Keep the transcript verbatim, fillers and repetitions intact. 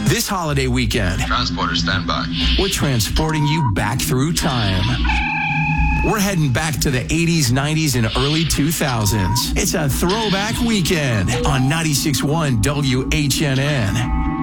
This holiday weekend, Transporter, stand by. we're transporting you back through time. We're heading back to the eighties, nineties, and early two thousands. It's a throwback weekend on ninety-six point one W H N N.